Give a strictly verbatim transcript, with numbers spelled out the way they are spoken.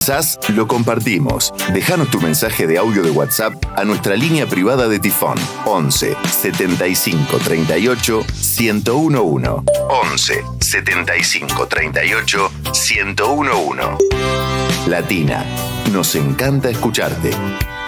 Quizás lo compartimos. Déjanos tu mensaje de audio de WhatsApp a nuestra línea privada de Tifón once setenta y cinco treinta y ocho ciento uno. once setenta y cinco treinta y ocho ciento uno. Latina, nos encanta escucharte.